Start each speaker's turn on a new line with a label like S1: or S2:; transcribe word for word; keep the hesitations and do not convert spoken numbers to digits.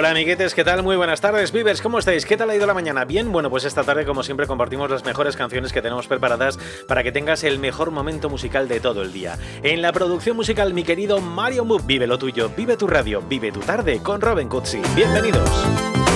S1: Hola amiguetes, ¿qué tal? Muy buenas tardes, Vivers, ¿cómo estáis? ¿Qué tal ha ido la mañana? Bien, bueno, pues esta tarde como siempre compartimos las mejores canciones que tenemos preparadas para que tengas el mejor momento musical de todo el día. En la producción musical, mi querido Mario Move, vive lo tuyo, vive tu radio, vive tu tarde con Robin Cutsi. Bienvenidos.